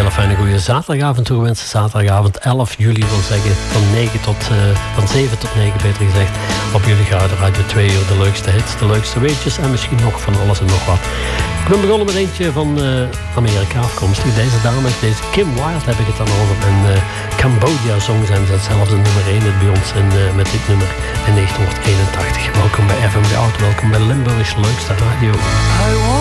hele fijne goede zaterdagavond toegewenst. Zaterdagavond 11 juli wil zeggen van 7 tot 9 beter gezegd. Op jullie Gouden Radio 2 uur de leukste hits, de leukste weetjes en misschien nog van alles en nog wat. Ik ben begonnen met eentje van Amerika afkomstig. Deze dame, deze Kim Wilde heb ik het dan over. En Cambodia zong zijn hetzelfde nummer 1 het bij ons met dit nummer in 1981. Welkom bij FM de Oud, welkom bij Limburg's leukste radio.